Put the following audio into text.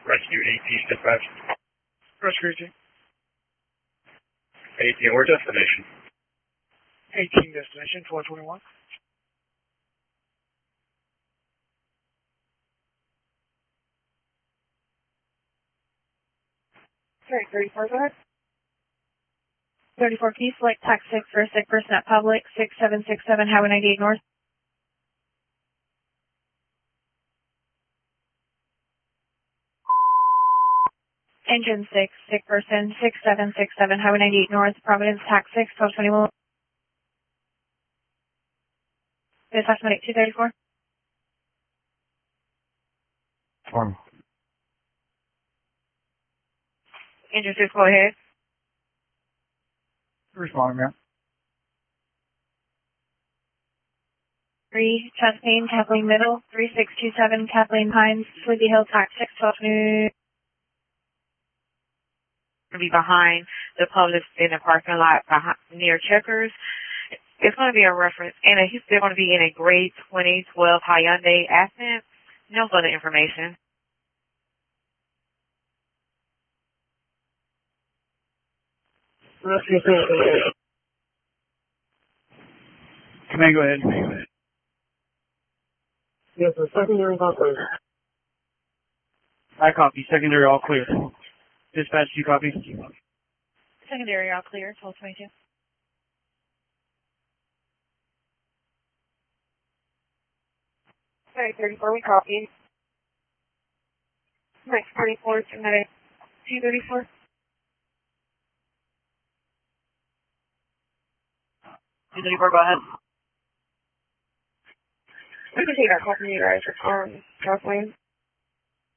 Rescue 18 dispatch. Rescue 18. 18, where destination? 18 destination, 1221. Sorry, 34, go ahead. 34 Key, select tax 6 for a sick person at public, 6767 Highway 98 North. Engine 6, sick person, 6767 Highway 98 North, Providence, tax 6, 1221. Dispatch 234. Form. Engine 6, go ahead. Responding, ma'am. 3, chest pain, Kathleen Middle, 3627 Kathleen Pines, Sleepy Hill, tax 6, 1221. Going to be behind the Publix in the parking lot near Checkers. It's going to be a reference, and they're going to be in a gray 2012 Hyundai Accent. No further information. Command, go ahead. Yes, sir. Secondary all clear. I copy. Secondary all clear. Dispatch, you copy? Secondary all clear, 1222. Sorry, 34, we copy. Next 34, submitted 234. Go ahead. We can take that call from you guys. Kathleen.